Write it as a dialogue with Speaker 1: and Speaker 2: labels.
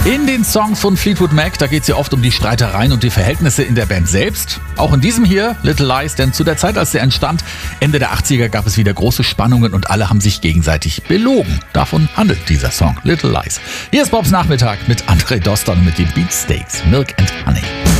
Speaker 1: In den Songs von Fleetwood Mac, da geht es ja oft um die Streitereien und die Verhältnisse in der Band selbst. Auch in diesem hier, Little Lies, denn zu der Zeit, als der entstand, Ende der 80er, gab es wieder große Spannungen und alle haben sich gegenseitig belogen. Davon handelt dieser Song, Little Lies. Hier ist Bobs Nachmittag mit André Doston und mit den Beatsteaks, Milk and Honey.